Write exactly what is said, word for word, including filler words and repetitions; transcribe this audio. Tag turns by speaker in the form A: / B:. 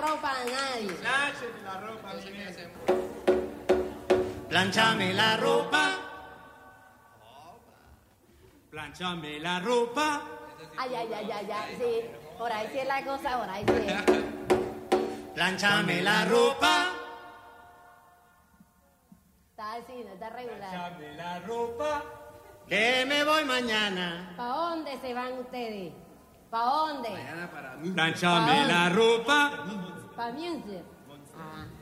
A: ropa a nadie.
B: Planchame la ropa, señor.
C: Planchame la ropa.
B: Planchame la ropa.
A: Ay, ay, ay, ay, ay, sí. Por ahí sí es la cosa, por ahí sí.
C: Planchame la ropa.
A: Está así, no está regular.
B: Planchame la ropa.
C: Que me voy mañana.
A: ¿Para dónde se van ustedes? ¿Para dónde?
B: Planchame la ropa.
A: ¿Para Music? Ah.